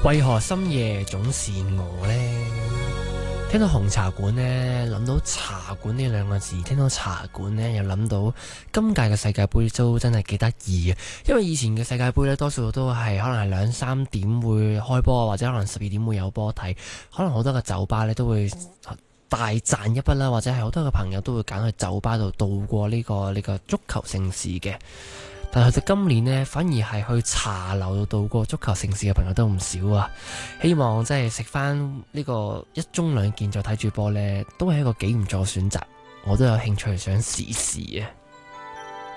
為何深夜總是我呢？聽到紅茶館呢，諗到茶館呢兩個字，聽到茶館呢，又諗到今屆嘅世界盃都真係幾得意嘅。因為以前嘅世界盃呢，多數都係可能係2-3點會開波，或者可能12點會有波睇，可能好多嘅酒吧呢都會大賺一筆啦，或者係好多嘅朋友都會揀去酒吧度度過呢個足球盛事嘅。但係去到今年呢，反而係去茶樓度度過足球盛事嘅朋友都唔少啊！希望即係食翻呢個1盅2件再睇住波呢，都係一個幾唔錯嘅選擇。我都有興趣想試試啊！